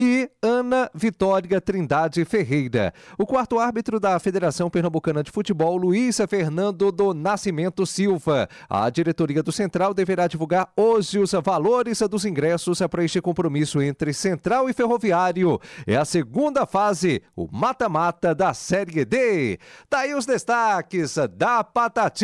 e Ana Vitória Trindade Ferreira. O quarto árbitro da Federação Pernambucana de Futebol, Luiz Fernando do Nascimento Silva. A diretoria do Central deverá divulgar hoje os valores dos ingressos para este compromisso entre Central e Ferroviário. É a segunda fase, o mata-mata da Série D. Tá aí os destaques da Patati.